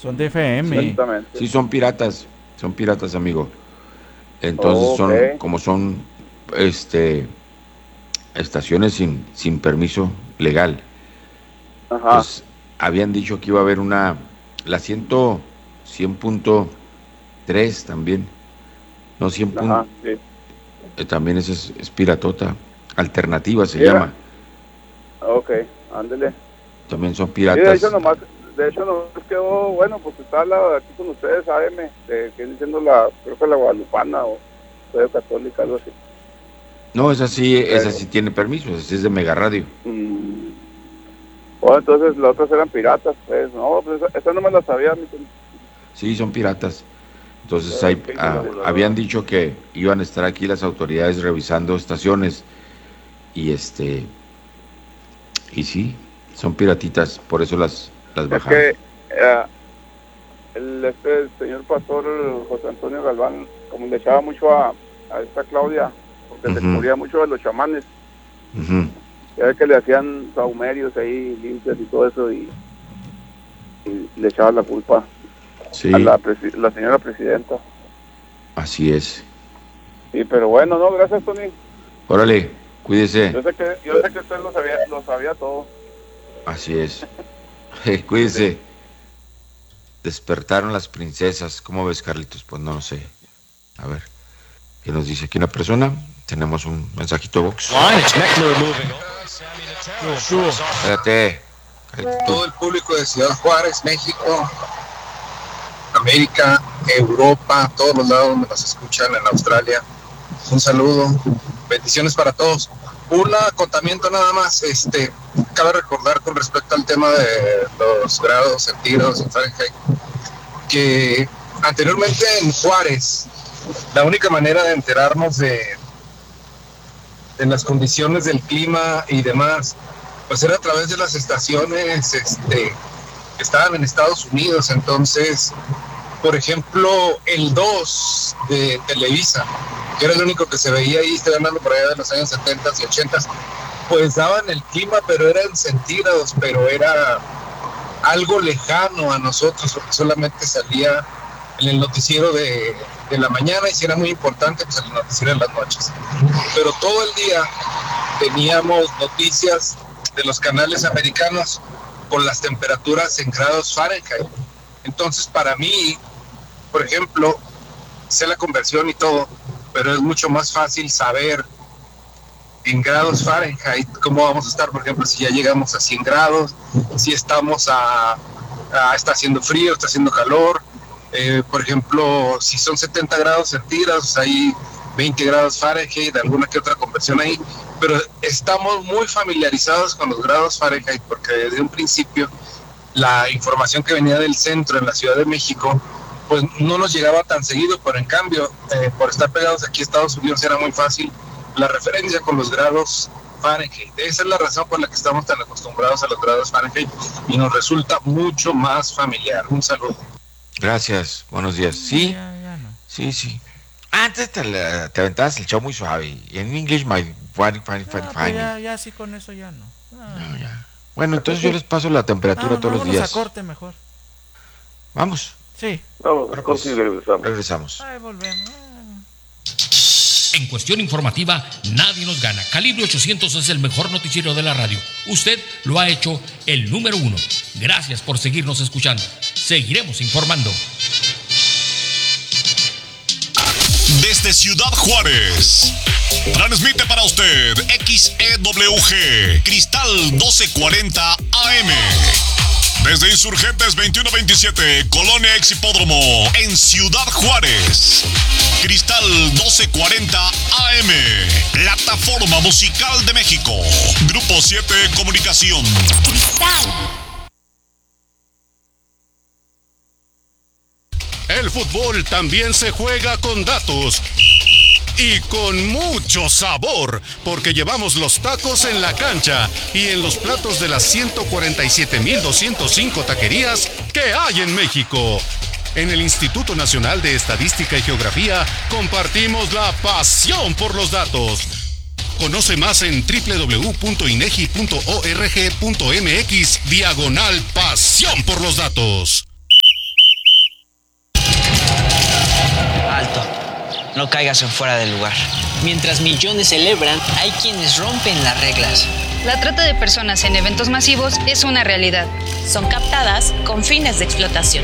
Son de FM. Exactamente. Sí, son piratas, amigo. Entonces son, Ok. como son, estaciones sin permiso legal. Ajá, Pues habían dicho que iba a haber la 100.3 también, no 100 ajá, sí. también esa es piratota, alternativa se Mira, llama, ok, ándele. también son Sí, piratas. de hecho nomás quedó, bueno, pues está aquí con ustedes, AM, que viene siendo creo que la Guadalupana o Radio Católica, algo así. No, esa Pero, sí tiene permiso, esa sí es de Mega Radio. mm, bueno, entonces las otras eran piratas, pues, no, pues esa no me la sabía, mi Tony. Sí, son piratas. Entonces Qué interesante. habían dicho que iban a estar aquí las autoridades revisando estaciones y y sí, son piratitas, por eso las Es bajaron. que el señor pastor José Antonio Galván, como le echaba mucho a esta Claudia, porque se Ujú, cubría mucho de los chamanes, ujú. ya ve que le hacían saumerios ahí, limpias y todo eso, y le echaba la culpa a Sí, la señora presidenta. así es. Sí, pero bueno, no, gracias, Tony. Órale, cuídese. Yo sé que usted lo sabía todo. Así es. Ándele. Cuídese. Despertaron las princesas. ¿Cómo ves, Carlitos? Pues no lo sé. A ver, ¿qué nos dice aquí una persona? Tenemos un mensajito box. Espérate. Carlitos, Todo el público de Ciudad Juárez, México, América, Europa, todos los lados donde nos escuchan, en Australia. Un saludo, bendiciones para todos. Un acotamiento nada más, cabe recordar con respecto al tema de los grados centígrados en Fahrenheit, que anteriormente en Juárez, la única manera de enterarnos de las condiciones del clima y demás, pues era a través de las estaciones, que estaban en Estados Unidos. Entonces, por ejemplo, el 2 de Televisa, que era el único que se veía ahí, estoy hablando por allá de los años 70 y 80, pues daban el clima, pero era en centígrados, pero era algo lejano a nosotros, porque solamente salía en el noticiero de la mañana, y si era muy importante, pues el noticiero de las noches. Pero todo el día teníamos noticias de los canales americanos con las temperaturas en grados Fahrenheit. Entonces, para mí, por ejemplo, sé la conversión y todo, pero es mucho más fácil saber en grados Fahrenheit cómo vamos a estar, por ejemplo, si ya llegamos a 100 grados, si estamos está haciendo frío, está haciendo calor, por ejemplo, si son 70 grados centígrados, hay 20 grados Fahrenheit, alguna que otra conversión ahí, pero estamos muy familiarizados con los grados Fahrenheit, porque desde un principio la información que venía del centro en la Ciudad de México pues no nos llegaba tan seguido, pero en cambio, por estar pegados aquí a Estados Unidos, era muy fácil la referencia con los grados Fahrenheit. Esa es la razón por la que estamos tan acostumbrados a los grados Fahrenheit y nos resulta mucho más familiar. Un saludo. gracias. Buenos días. Sí, Ya no. sí. Antes te aventabas el show muy suave. En English, my fine. Pues ya sí con eso ya no. No, ya. Bueno, entonces yo les paso la temperatura todos los Vámonos días. a corte mejor. Vamos, Sí. Vamos, pues, regresamos. regresamos. Ahí volvemos. En cuestión informativa, nadie nos gana. Calibre 800 es el mejor noticiero de la radio. Usted lo ha hecho el número 1. Gracias por seguirnos escuchando. Seguiremos informando. Desde Ciudad Juárez, transmite para usted XEWG Cristal 1240 AM. Desde Insurgentes 2127, Colonia Ex Hipódromo, en Ciudad Juárez. Cristal 1240 AM, plataforma musical de México. Grupo 7 Comunicación. Cristal. El fútbol también se juega con datos y con mucho sabor, porque llevamos los tacos en la cancha y en los platos de las 147,205 taquerías que hay en México. En el Instituto Nacional de Estadística y Geografía compartimos la pasión por los datos. Conoce más en www.inegi.org.mx/pasión por los datos. no caigas en fuera del lugar. Mientras millones celebran, hay quienes rompen las reglas. La trata de personas en eventos masivos es una realidad. Son captadas con fines de explotación.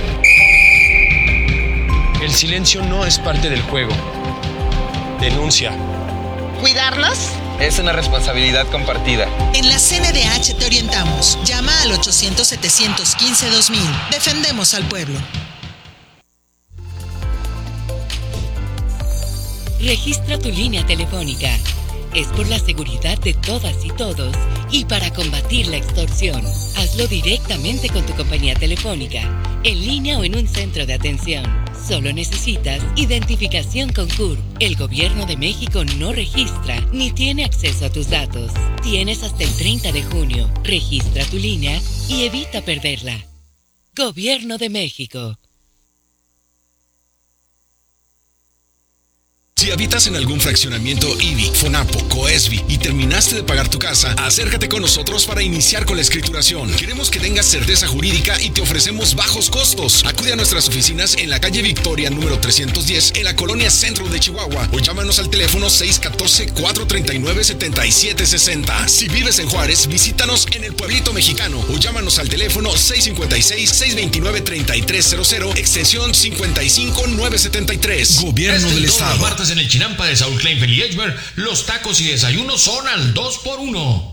El silencio no es parte del juego. Denuncia. ¿Cuidarlos? Es una responsabilidad compartida. En la CNDH te orientamos. Llama al 800-715-2000. Defendemos al pueblo. Registra tu línea telefónica. Es por la seguridad de todas y todos y para combatir la extorsión. Hazlo directamente con tu compañía telefónica, en línea o en un centro de atención. Solo necesitas identificación con CURP. El Gobierno de México no registra ni tiene acceso a tus datos. Tienes hasta el 30 de junio. Registra tu línea y evita perderla. Gobierno de México. Si habitas en algún fraccionamiento IBI, FONAPO, COESBI y terminaste de pagar tu casa, acércate con nosotros para iniciar con la escrituración. Queremos que tengas certeza jurídica y te ofrecemos bajos costos. Acude a nuestras oficinas en la calle Victoria número 310 en la colonia Centro de Chihuahua o llámanos al teléfono 614-439-7760. Si vives en Juárez, visítanos en el Pueblito Mexicano o llámanos al teléfono 656-629-3300 extensión 55973. Gobierno del Estado. En el Chinampa de Saúl Kleinfeld y Edgemer, los tacos y desayunos son al 2x1.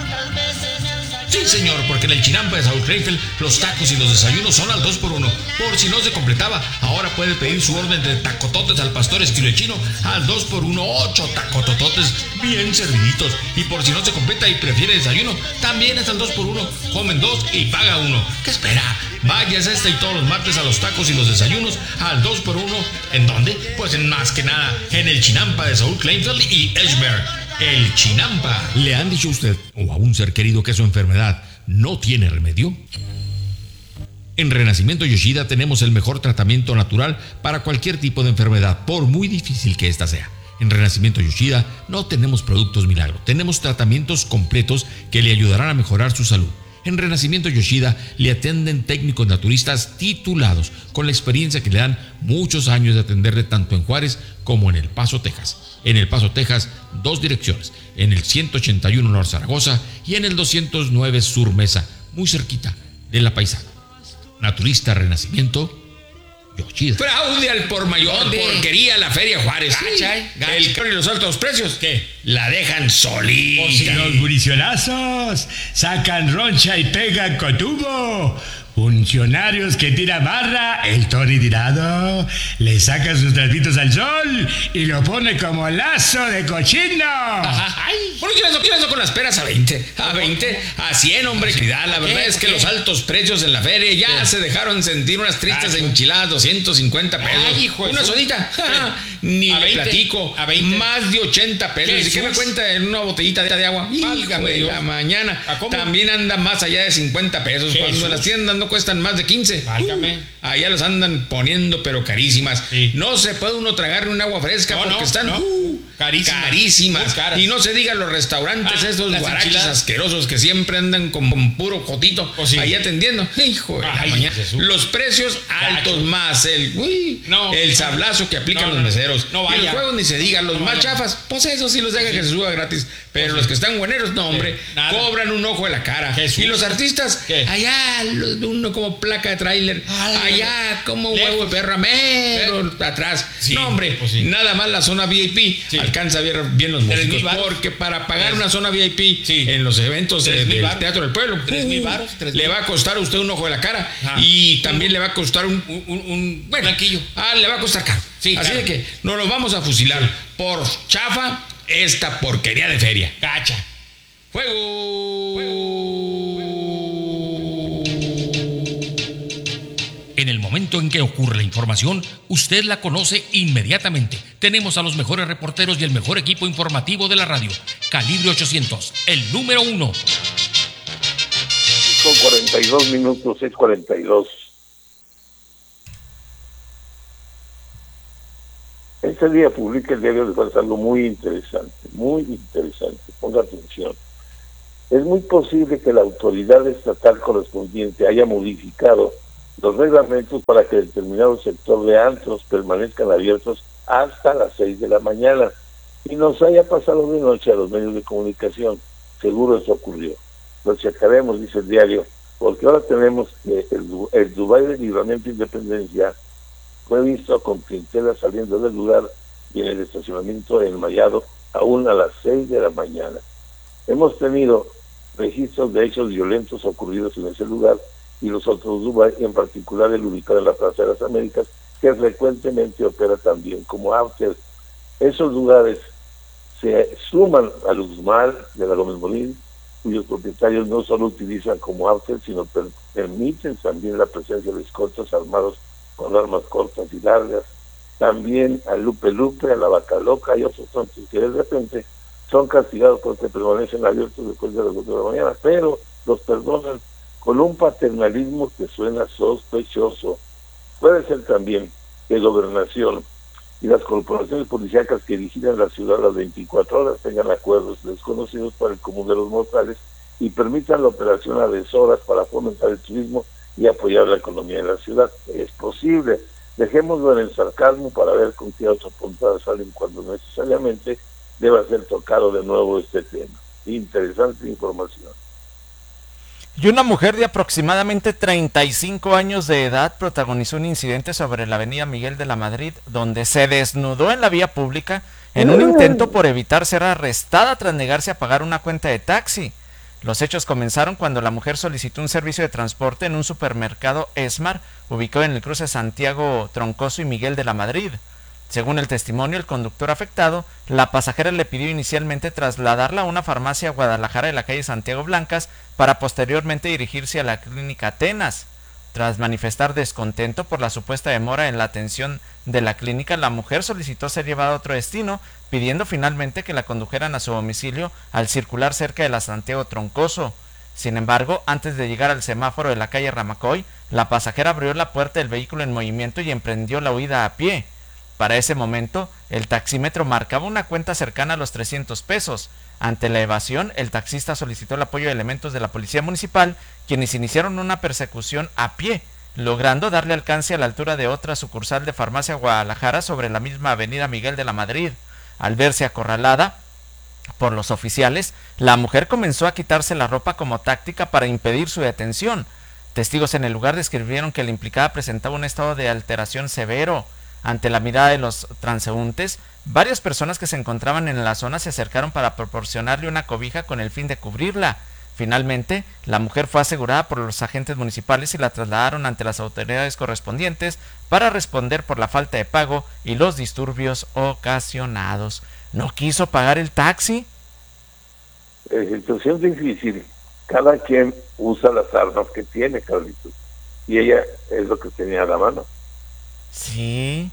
Sí, señor, porque en el Chinampa de Saúl Kleinfeld, los tacos y los desayunos son al 2x1. Por si no se completaba, ahora puede pedir su orden de tacototes al pastor esquilechino al 2x1, 8 tacotototes bien serviditos. Y por si no se completa y prefiere desayuno, también es al 2x1. Comen 2 y paga 1. ¿Qué espera? Vayas y todos los martes a los tacos y los desayunos al 2x1. ¿En dónde? Pues en más que nada, en el Chinampa de Saúl Kleinfeld y Edgemer. El Chinampa. ¿Le han dicho a usted o a un ser querido que su enfermedad no tiene remedio? En Renacimiento Yoshida tenemos el mejor tratamiento natural para cualquier tipo de enfermedad, por muy difícil que ésta sea. En Renacimiento Yoshida no tenemos productos milagro, tenemos tratamientos completos que le ayudarán a mejorar su salud. En Renacimiento Yoshida le atienden técnicos naturistas titulados con la experiencia que le dan muchos años de atenderle tanto en Juárez como en El Paso, Texas. En El Paso, Texas, 2 direcciones, en el 181 North Zaragoza y en el 209 Sur Mesa, muy cerquita de La Paisana. Naturista Renacimiento Yoshida. Fraude al por mayor, porquería la Feria Juárez. Gacha. El caro y los altos precios, ¿qué? La dejan solita. O si los muricionazos sacan roncha y pegan con tubo. Funcionarios que tira barra, el Tony tirado, le saca sus trapitos al sol y lo pone como lazo de cochino. ¿Por qué eso con las peras a 20? A 20, a 100, hombre. La verdad es que los altos precios en la feria ya se dejaron sentir unas tristes enchiladas, 250 pesos. Una sodita. Ni le platico. A 20. Más de 80 pesos. ¿Y qué me cuenta en una botellita de agua? Válgame la mañana. También anda más allá de 50 pesos. Cuando las tiendas no cuestan más de 15. Válgame. Allá los andan poniendo, pero carísimas. Sí. No se puede uno tragar un agua fresca porque están carísimas. Y no se diga los restaurantes esos guaraches asquerosos que siempre andan con puro jotito ahí atendiendo. Hijo de la mañana. Los precios altos más el sablazo que aplican los meseros. Y los juegos ni se diga, los más chafas, pues eso sí los deja que se suba gratis. Pero los que están bueneros, no, hombre, cobran un ojo de la cara. Y los artistas, allá, uno como placa de tráiler, allá como huevo de perra, mero atrás. No, hombre, nada más la zona VIP alcanza a ver bien los músicos. Porque para pagar una zona VIP en los eventos del Teatro del Pueblo, le va a costar a usted un ojo de la cara. Y también le va a costar un blanquillo. Le va a costar caro. Así de que nos lo vamos a fusilar por chafa esta porquería de feria. Cacha. ¡Fuego! En el momento en que ocurre la información, usted la conoce inmediatamente. Tenemos a los mejores reporteros y el mejor equipo informativo de la radio. Calibre 800, el número 1. Con 42 minutos, 6:42. Este día publica el Diario de Juárez algo muy interesante, ponga atención. Es muy posible que la autoridad estatal correspondiente haya modificado los reglamentos para que determinado sector de antros permanezcan abiertos hasta las 6 de la mañana y nos haya pasado de noche a los medios de comunicación. Seguro eso ocurrió. Lo checaremos, dice el diario, porque ahora tenemos que el Dubái de Libramiento Independencia fue visto con clientela saliendo del lugar y en el estacionamiento enmayado aún a las 6 de la mañana. Hemos tenido registros de hechos violentos ocurridos en ese lugar y los otros Dubái, en particular el ubicado en la Plaza de las Américas, que frecuentemente opera también como after. Esos lugares se suman al Uxmal de la Gómez Morín, cuyos propietarios no solo utilizan como after, sino permiten también la presencia de escoltas armados con armas cortas y largas. También al Lupe Lupe, a la Vaca Loca y otros tantos que de repente son castigados porque permanecen abiertos después de las 2 de la mañana, pero los perdonan con un paternalismo que suena sospechoso. Puede ser también que Gobernación y las corporaciones policíacas que vigilan la ciudad a las 24 horas tengan acuerdos desconocidos para el común de los mortales y permitan la operación a deshoras para fomentar el turismo y apoyar la economía de la ciudad. Es posible. Dejémoslo en el sarcasmo para ver con qué otras puntadas salen cuando necesariamente deba ser tocado de nuevo este tema. Interesante información. Y una mujer de aproximadamente 35 años de edad protagonizó un incidente sobre la avenida Miguel de la Madrid, donde se desnudó en la vía pública en un intento por evitar ser arrestada tras negarse a pagar una cuenta de taxi. Los hechos comenzaron cuando la mujer solicitó un servicio de transporte en un supermercado Esmar, ubicado en el cruce Santiago Troncoso y Miguel de la Madrid. Según el testimonio del conductor afectado, la pasajera le pidió inicialmente trasladarla a una farmacia Guadalajara de la calle Santiago Blancas para posteriormente dirigirse a la clínica Atenas. Tras manifestar descontento por la supuesta demora en la atención de la clínica, la mujer solicitó ser llevada a otro destino, pidiendo finalmente que la condujeran a su domicilio al circular cerca de la Santiago Troncoso. Sin embargo, antes de llegar al semáforo de la calle Ramacoy, la pasajera abrió la puerta del vehículo en movimiento y emprendió la huida a pie. Para ese momento, el taxímetro marcaba una cuenta cercana a los 300 pesos. Ante la evasión, el taxista solicitó el apoyo de elementos de la policía municipal, quienes iniciaron una persecución a pie, logrando darle alcance a la altura de otra sucursal de Farmacia Guadalajara sobre la misma avenida Miguel de la Madrid. Al verse acorralada por los oficiales, la mujer comenzó a quitarse la ropa como táctica para impedir su detención. Testigos en el lugar describieron que la implicada presentaba un estado de alteración severo. Ante la mirada de los transeúntes, varias personas que se encontraban en la zona se acercaron para proporcionarle una cobija con el fin de cubrirla. Finalmente, la mujer fue asegurada por los agentes municipales y la trasladaron ante las autoridades correspondientes para responder por la falta de pago y los disturbios ocasionados. ¿No quiso pagar el taxi? Es situación difícil. Cada quien usa las armas que tiene, Carlitos. Y ella es lo que tenía a la mano. Sí.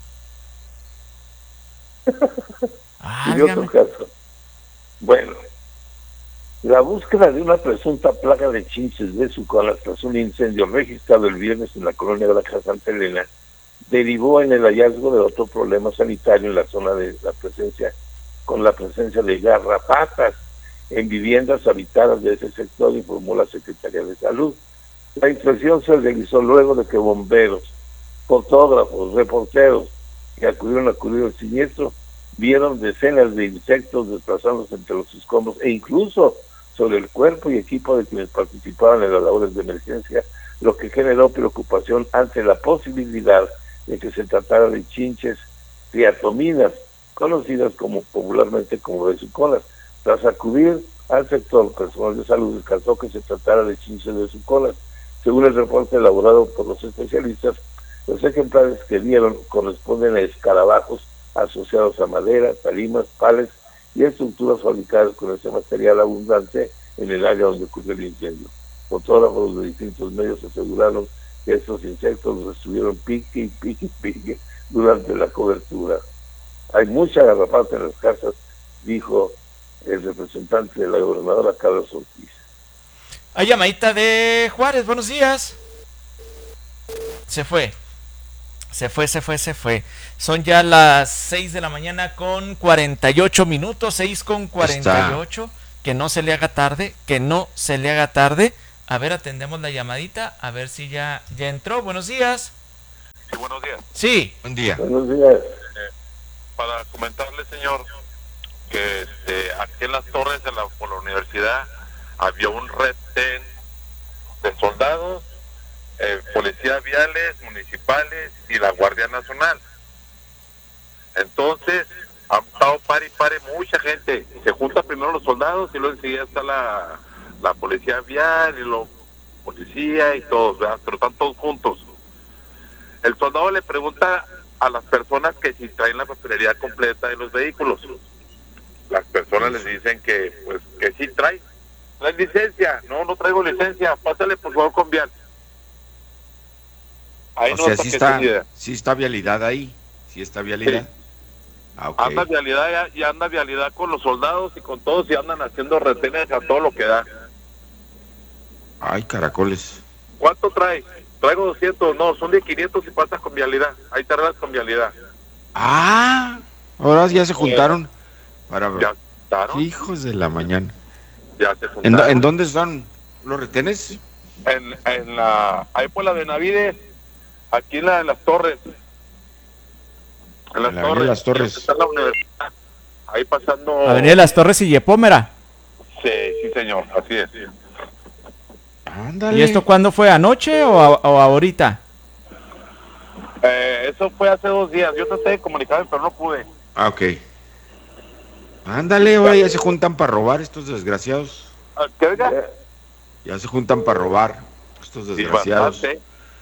Y otro caso. Bueno, la búsqueda de una presunta plaga de chinches de Zucolas tras un incendio registrado el viernes en la colonia de la Casa Santa Elena derivó en el hallazgo de otro problema sanitario en la zona de la presencia, con la presencia de garrapatas en viviendas habitadas de ese sector, informó la Secretaría de Salud. La inspección se realizó luego de que bomberos, fotógrafos, reporteros que acudieron a cubrir el siniestro vieron decenas de insectos desplazándose entre los escombros e incluso sobre el cuerpo y equipo de quienes participaban en las labores de emergencia, lo que generó preocupación ante la posibilidad de que se tratara de chinches triatominas, conocidas popularmente como besucolas. Tras acudir al sector, personal de salud descartó que se tratara de chinches de besucolas. Según el reporte elaborado por los especialistas, los ejemplares que vieron corresponden a escarabajos asociados a madera, tarimas, pales y estructuras fabricadas con ese material abundante en el área donde ocurrió el incendio. Fotógrafos de distintos medios aseguraron que estos insectos los estuvieron pique durante la cobertura. Hay mucha garrapata en las casas, dijo el representante de la gobernadora Carlos Ortiz. Hay llamadita de Juárez, buenos días. Se fue. Son ya las 6 de la mañana con 48 minutos, 6:48. Que no se le haga tarde, A ver, atendemos la llamadita, a ver si ya entró. Buenos días. Sí, buenos días. Sí. Buen día. Buenos días. para comentarle, señor, que aquí en las torres por la universidad había un retén de soldados, policías viales, municipales y la Guardia Nacional. Entonces, han estado pare mucha gente. Se junta primero los soldados y luego enseguida está la policía vial y los policía y todos, ¿verdad? Pero están todos juntos. El soldado le pregunta a las personas que si traen la papelería completa de los vehículos. Las personas les dicen que sí traen licencia. No traigo licencia, pásale por favor con vial. Ahí o no sea, sí está vialidad ahí, sí está vialidad. Sí. Okay. Anda vialidad y anda vialidad con los soldados y con todos y andan haciendo retenes a todo lo que da. Ay, caracoles. ¿Cuánto trae? Traigo 200, no, son de 500 y pasas con vialidad. Ahí tardas con vialidad. Ah, ahora ya se juntaron para... Ya juntaron. Hijos de la mañana. Ya se juntaron. ¿En dónde están los retenes? Ahí por la Benavides, aquí en las torres. En las torres. Está la universidad. Ahí pasando... Avenida de las Torres y Yepómera. Sí, señor, así es. Ándale. ¿Y esto cuándo fue? ¿Anoche o ahorita? Eso fue hace 2 días. Yo traté de comunicarme, pero no pude. Ah, ok. Ándale, ahora ya se juntan para robar estos desgraciados. ¿Qué venga? Ya se juntan para robar estos desgraciados. Sí,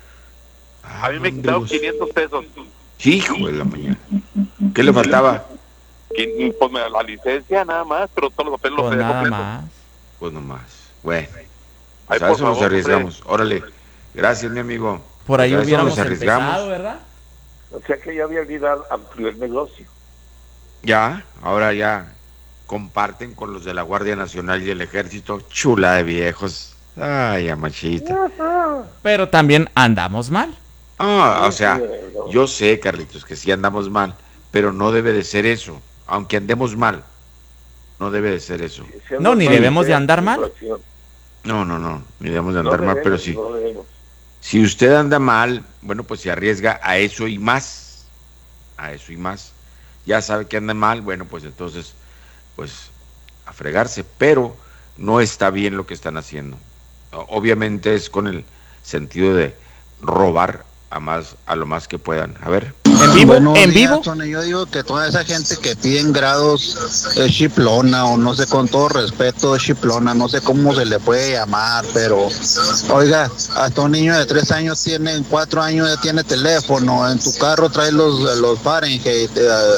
a mí me quitaron 500 pesos. Hijo de la mañana. ¿Qué le faltaba? Pues la licencia nada más, pero todos los papeles los nada completos. más. Pues nomás. Bueno. Ay, Pues a eso nos arriesgamos. Órale. Gracias, mi amigo. Por ahí Pues hubiéramos empezado, ¿verdad? O sea que ya Vialidad amplió el negocio. Ya, ahora ya comparten con los de la Guardia Nacional y el Ejército. Chula de viejos. Ay, amachita. Pero también andamos mal. Ah, o sea, yo sé, Carlitos, que sí andamos mal, pero no debe de ser eso. Aunque andemos mal, no debe de ser eso. No, ni debemos de andar mal. No, ni debemos de andar mal, pero sí. Si usted anda mal, bueno, pues se arriesga a eso y más. A eso y más. Ya sabe que anda mal, bueno, pues entonces, pues a fregarse, pero no está bien lo que están haciendo. Obviamente es con el sentido de robar a lo más que puedan. A ver. En vivo. Tony, yo digo que toda esa gente que piden grados es chiplona, o no sé, con todo respeto, es chiplona, no sé cómo se le puede llamar, pero oiga, hasta un niño de 3 años tiene, 4 años ya tiene teléfono, en tu carro trae los Fahrenheit,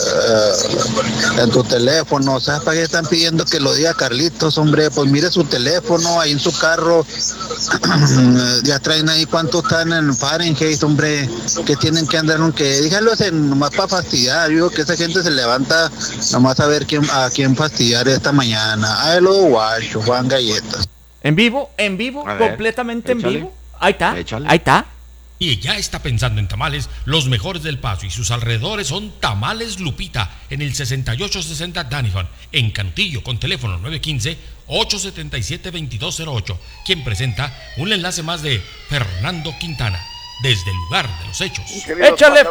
en tu teléfono, ¿sabes para qué están pidiendo que lo diga Carlitos, hombre? Pues mire su teléfono, ahí en su carro, ya traen ahí cuánto están en Fahrenheit, hombre, que tienen que andar, que díganlo nomás para fastidiar. Yo digo que esa gente se levanta nomás a ver a quién fastidiar esta mañana. Ay, lo guacho, Juan Galletas. En vivo, completamente échale. En vivo. Ahí está. Y ya está pensando en tamales, los mejores del Paso y sus alrededores son Tamales Lupita, en el 6860 Danifon, en Cantillo, con teléfono 915-877-2208, quien presenta un enlace más de Fernando Quintana, desde el lugar de los hechos. ¡Échale!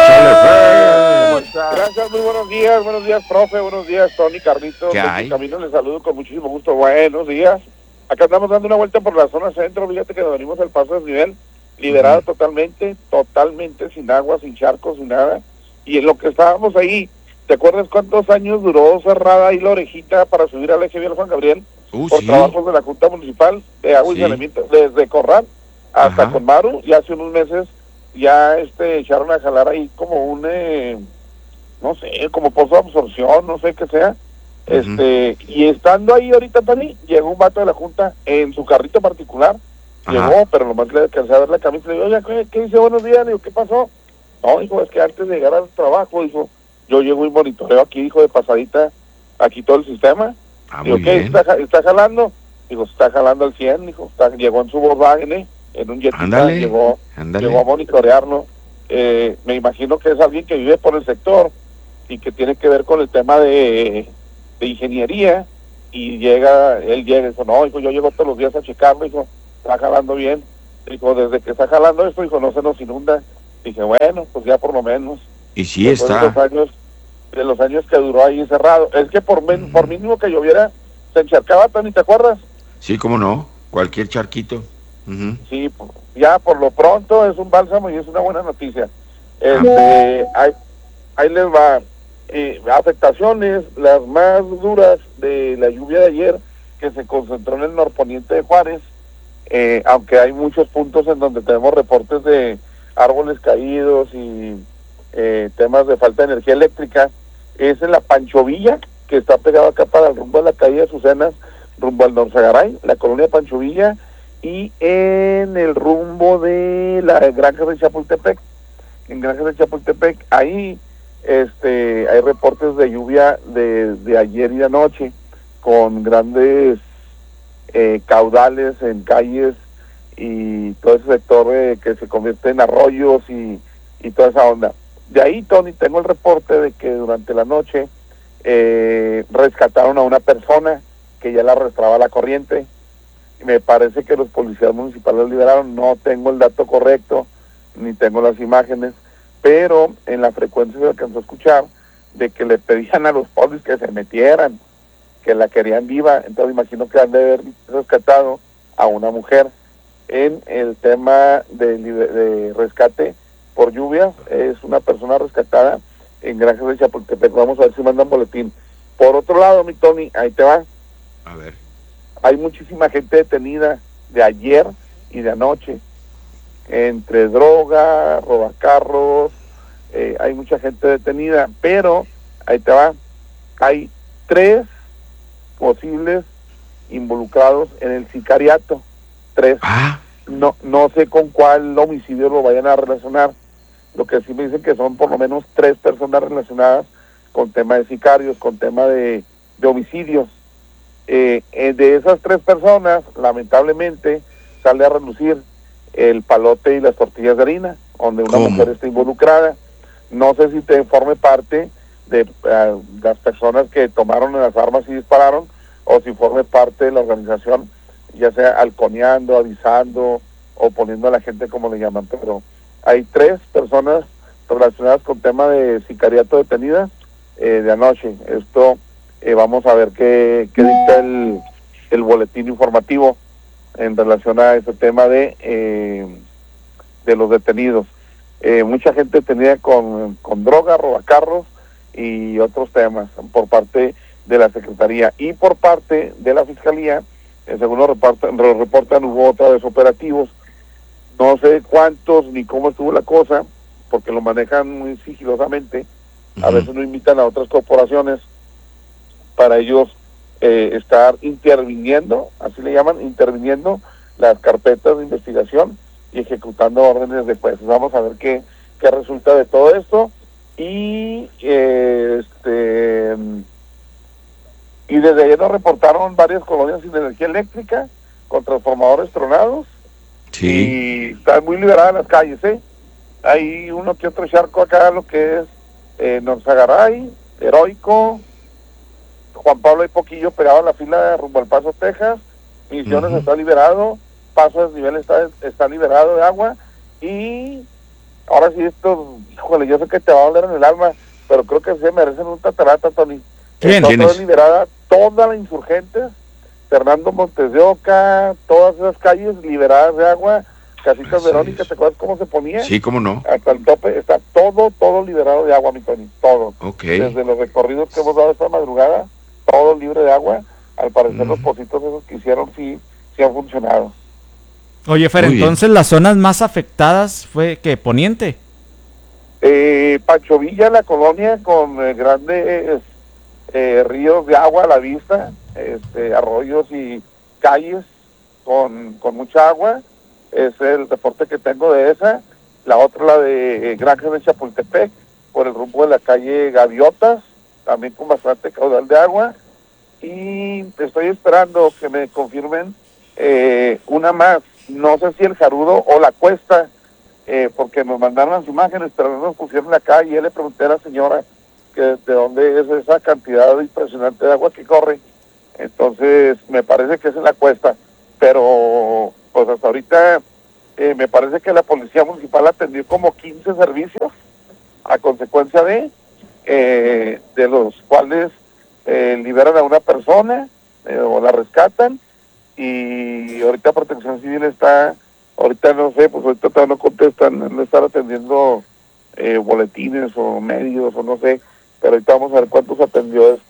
Gracias, muy buenos días, profe, buenos días, Tony, Carlitos. ¿Qué hay? Camino les saludo con muchísimo gusto, buenos días. Acá andamos dando una vuelta por la zona centro, fíjate que nos venimos al paso desnivel, liberado totalmente sin agua, sin charcos, sin nada. Y en lo que estábamos ahí, ¿te acuerdas cuántos años duró cerrada ahí la orejita para subir al eje vial Juan Gabriel? Por trabajos de la Junta Municipal de Agua y Saneamiento, desde Corral hasta con Maru, y hace unos meses ya echaron a jalar ahí como un no sé, como pozo de absorción, no sé qué sea. Y estando ahí ahorita, Tony, llegó un vato de la Junta en su carrito particular. Llegó, pero nomás le alcancé a ver la camisa y le digo, oye, ¿qué dice? Buenos días. Le digo, ¿qué pasó? No, dijo, es que antes de llegar al trabajo, dijo, yo llego y monitoreo aquí, dijo, de pasadita, aquí todo el sistema. Digo, ¿qué? ¿Está jalando? Digo, está jalando al 100, dijo, llegó en su Volkswagen, en un jetita, llegó a monitorearlo. Me imagino que es alguien que vive por el sector y que tiene que ver con el tema de ingeniería, y él llega, dijo, no, dijo, yo llego todos los días a checarlo, dijo, está jalando bien, dijo, desde que está jalando esto, dijo, no se nos inunda. Dije, bueno, pues ya por lo menos. Y sí está. de los años que duró ahí cerrado. Es que por mínimo que lloviera, se encharcaba, Tony, ¿te acuerdas? Sí, cómo no, cualquier charquito. Sí, ya por lo pronto es un bálsamo y es una buena noticia. Ahí les va. Afectaciones, las más duras de la lluvia de ayer, que se concentró en el norponiente de Juárez, aunque hay muchos puntos en donde tenemos reportes de árboles caídos y temas de falta de energía eléctrica, es en la Pancho Villa, que está pegado acá para el rumbo de la calle de Azucenas, rumbo al Norzagaray, la colonia Pancho Villa, y en el rumbo de la Granja de Chapultepec. En Granja de Chapultepec, ahí hay reportes de lluvia de ayer y de anoche, con grandes caudales en calles y todo ese sector que se convierte en arroyos y toda esa onda. De ahí, Tony, tengo el reporte de que durante la noche rescataron a una persona que ya la arrastraba la corriente. Me parece que los policías municipales la liberaron. No tengo el dato correcto, ni tengo las imágenes, pero en la frecuencia se alcanzó a escuchar de que le pedían a los polis que se metieran, que la querían viva. Entonces imagino que han de haber rescatado a una mujer. En el tema de rescate por lluvias, es una persona rescatada en Granjas de Chapultepec. Vamos a ver si mandan boletín. Por otro lado, mi Tony, ahí te va. A ver. Hay muchísima gente detenida de ayer y de anoche, entre droga, robacarros, hay mucha gente detenida, pero ahí te va, hay 3 posibles involucrados en el sicariato, 3. No sé con cuál homicidio lo vayan a relacionar. Lo que sí me dicen que son por lo menos 3 personas relacionadas con tema de sicarios, con tema de homicidios. De esas 3 personas, lamentablemente, sale a relucir el palote y las tortillas de harina, donde una mujer está involucrada. No sé si te forme parte de las personas que tomaron las armas y dispararon, o si forme parte de la organización, ya sea halconeando, avisando o poniendo a la gente como le llaman. Pero hay 3 personas relacionadas con tema de sicariato detenidas de anoche. Esto vamos a ver qué dicta el boletín informativo en relación a ese tema de los detenidos. Mucha gente detenida con droga, robacarros y otros temas por parte de la Secretaría. Y por parte de la Fiscalía, según lo reportan, hubo otra vez operativos. No sé cuántos ni cómo estuvo la cosa, porque lo manejan muy sigilosamente. A veces no invitan a otras corporaciones para ellos estar interviniendo, así le llaman, interviniendo las carpetas de investigación y ejecutando órdenes de jueces. Vamos a ver qué resulta de todo esto. Y desde ayer nos reportaron varias colonias sin energía eléctrica, con transformadores tronados. Sí. Y están muy liberadas las calles, Hay uno que otro charco acá, lo que es Norzagaray, Heroico, Juan Pablo y Poquillo pegado a la fila rumbo al Paso, Texas. Misiones está liberado, Paso Desnivel está liberado de agua. Y ahora sí, híjole, yo sé que te va a doler en el alma, pero creo que se merecen un tatarata, Tony. Está liberada toda la Insurgentes, Fernando Montes de Oca, todas esas calles liberadas de agua. Casitas Verónica, ¿te acuerdas cómo se ponía? Sí, cómo no. Hasta el tope, está todo liberado de agua, mi Tony, todo. Okay. Desde los recorridos que hemos dado esta madrugada, todo libre de agua. Al parecer los pocitos esos que hicieron sí han funcionado. Oye, Fer, entonces las zonas más afectadas fue ¿qué? Poniente. Pancho Villa, la colonia, con grandes ríos de agua a la vista, arroyos y calles con mucha agua. Es el reporte que tengo de esa. La otra, la de Granja de Chapultepec, por el rumbo de la calle Gaviotas, también con bastante caudal de agua. Y estoy esperando que me confirmen una más, no sé si el Jarudo o la Cuesta, porque nos mandaron las imágenes, pero no nos pusieron la calle. Y le pregunté a la señora que de dónde es esa cantidad impresionante de agua que corre. Entonces me parece que es en la Cuesta, pero pues hasta ahorita me parece que la policía municipal atendió como 15 servicios a consecuencia de de los cuales liberan a una persona o la rescatan, y ahorita Protección Civil está, ahorita no sé, pues ahorita todavía no contestan, no están atendiendo boletines o medios o no sé, pero ahorita vamos a ver cuántos atendió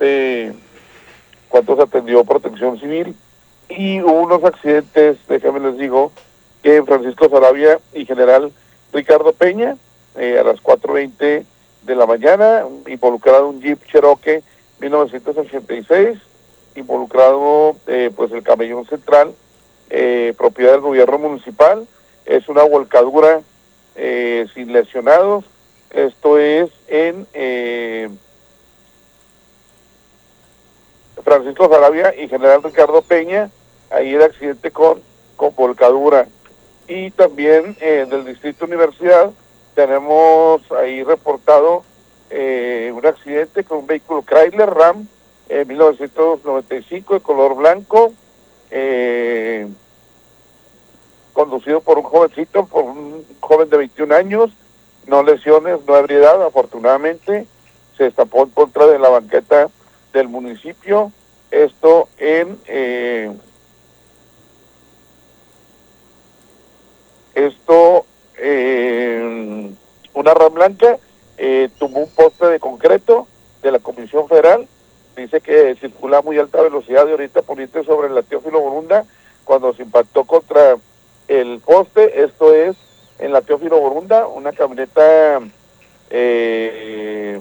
Protección Civil. Y hubo unos accidentes, déjame les digo, que Francisco Sarabia y General Ricardo Peña, a las 4:20 de la mañana, involucrado un Jeep Cherokee 1986, involucrado pues el camellón central, propiedad del gobierno municipal. Es una volcadura sin lesionados. Esto es en Francisco Sarabia y General Ricardo Peña, ahí el accidente con volcadura. Y también del Distrito Universidad tenemos ahí reportado un accidente con un vehículo Chrysler Ram 1995 de color blanco, conducido por un joven de 21 años, no lesiones, no ebriedad, afortunadamente. Se destapó en contra de la banqueta del municipio, esto en una RAM blanca, tumbó un poste de concreto de la Comisión Federal. Dice que circula a muy alta velocidad de Oriente a Poniente sobre la Teófilo Borunda cuando se impactó contra el poste. Esto es en la Teófilo Borunda, una camioneta de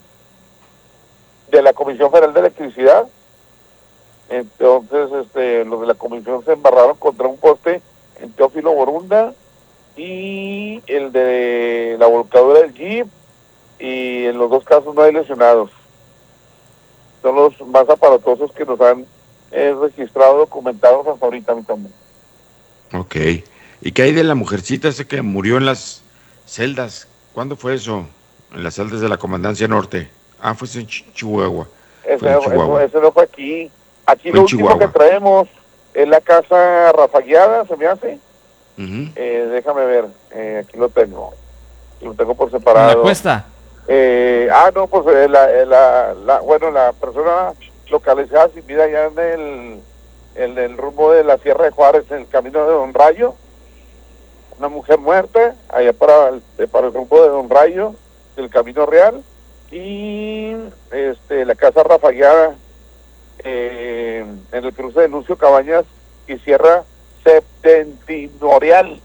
la Comisión Federal de Electricidad. Entonces los de la comisión se embarraron contra un poste en Teófilo Borunda, y el de la volcadura del Jeep, y en los dos casos no hay lesionados. Son los más aparatosos que nos han registrado, documentados hasta ahorita, mi también. Ok. ¿Y qué hay de la mujercita esa que murió en las celdas? ¿Cuándo fue eso? En las celdas de la Comandancia Norte. Ah, fue en Chihuahua. Ese no fue aquí. Aquí lo último que traemos es la casa rafagueada, se me hace. Déjame ver, aquí lo tengo por separado. ¿La cuesta? No, pues la persona localizada sin vida ya en el rumbo de la Sierra de Juárez, en el camino de Don Rayo. Una mujer muerta allá para el rumbo de Don Rayo, del Camino Real. Y la casa rafagueada en el cruce de Lucio Cabañas y Sierra Septentrional.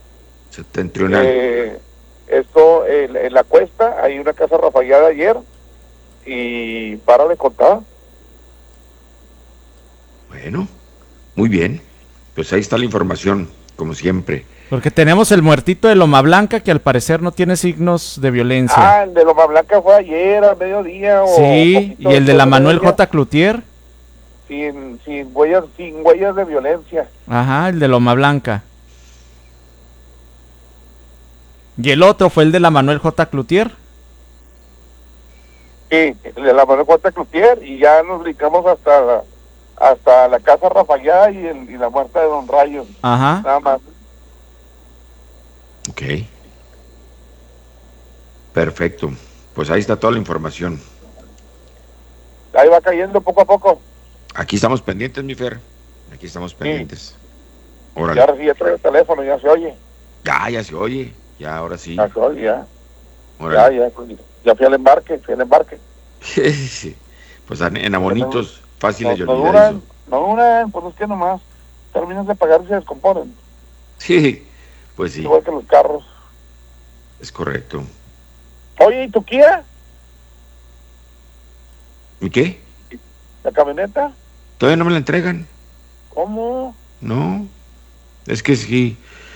Esto en la cuesta, hay una casa rafagueada ayer, y para de contar. Bueno, muy bien. Pues ahí está la información, como siempre. Porque tenemos el muertito de Loma Blanca, que al pareer no tiene signos de violencia. El de Loma Blanca fue ayer, a mediodía. Sí, y el de la Manuel J. Cloutier. Sin huellas de violencia. Ajá, el de Loma Blanca. ¿Y el otro fue el de la Manuel J. Cloutier? Sí, el de la Manuel J. Cloutier, y ya nos brincamos hasta la casa rafagueada y la muerta de Don Rayo. Ajá. Nada más. Ok. Perfecto. Pues ahí está toda la información. Ahí va cayendo poco a poco. Aquí estamos pendientes, mi Fer. Aquí estamos pendientes. Órale. Ya ahora sí, ya trae el teléfono, ya se oye. Ya se oye. Ya, ahora sí. Ya se oye, ya. Órale. Ya fui al embarque. Sí. Pues en Amonitos, fáciles de olvidar eso. No duran, pues es que nomás terminan de pagar y se descomponen. Sí, pues sí. Igual que los carros. Es correcto. Oye, ¿y tu Kia? ¿Y qué? ¿La camioneta? Todavía no me la entregan. ¿Cómo? No. Es que sí,